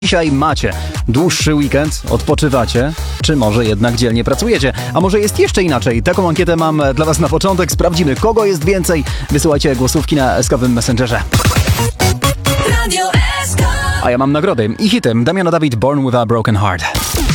dzisiaj macie dłuższy weekend, odpoczywacie, czy może jednak dzielnie pracujecie? A może jest jeszcze inaczej? Taką ankietę mam dla Was na początek. Sprawdzimy, kogo jest więcej. Wysyłajcie głosówki na eskowym Messengerze. A ja mam nagrody i hity. Damiano David, Born with a Broken Heart.